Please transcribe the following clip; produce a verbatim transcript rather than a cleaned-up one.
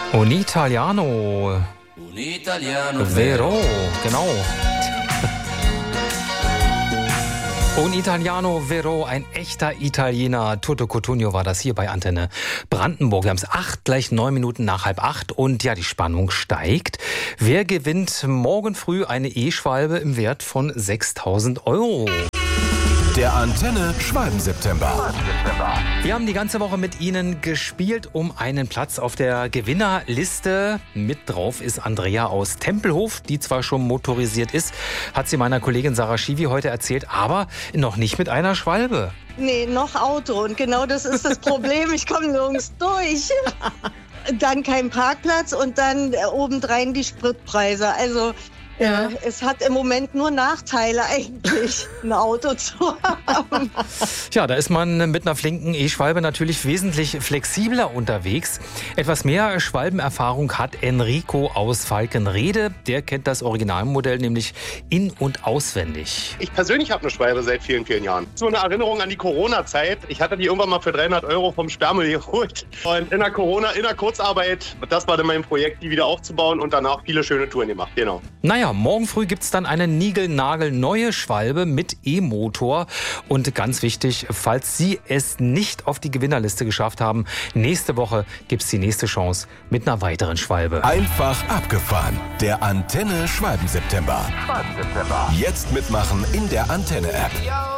Un Italiano. Un Italiano Vero, genau. Un Italiano Vero, ein echter Italiener. Toto Cotugno war das hier bei Antenne Brandenburg. Wir haben es acht, gleich neun Minuten nach halb acht. Und ja, die Spannung steigt. Wer gewinnt morgen früh eine E-Schwalbe im Wert von sechstausend Euro? Der Antenne Schwalben-September. Wir haben die ganze Woche mit Ihnen gespielt um einen Platz auf der Gewinnerliste. Mit drauf ist Andrea aus Tempelhof, die zwar schon motorisiert ist, hat sie meiner Kollegin Sarah Schiwi heute erzählt, aber noch nicht mit einer Schwalbe. Nee, noch Auto. Und genau das ist das Problem. Ich komme nirgends durch. Dann kein Parkplatz und dann obendrein die Spritpreise. Also ja. äh, es hat im Moment nur Nachteile eigentlich, ein Auto zu haben. Ja, da ist man mit einer flinken E-Schwalbe natürlich wesentlich flexibler unterwegs. Etwas mehr Schwalbenerfahrung hat Enrico aus Falkenrede. Der kennt das Originalmodell nämlich in- und auswendig. Ich persönlich habe eine Schwalbe seit vielen, vielen Jahren. So eine Erinnerung an die Corona-Zeit. Ich hatte die irgendwann mal für dreihundert Euro vom Sperrmüll geholt. Und in der Corona, in der Kurzarbeit, das war dann mein Projekt, die wieder aufzubauen und danach viele schöne Touren gemacht. Genau. Naja, morgen früh gibt es dann eine niegelnagelneue Schwalbe mit E-Motor. Und ganz wichtig, falls Sie es nicht auf die Gewinnerliste geschafft haben, nächste Woche gibt es die nächste Chance mit einer weiteren Schwalbe. Einfach abgefahren. Der Antenne Schwalben-September. Jetzt mitmachen in der Antenne-App.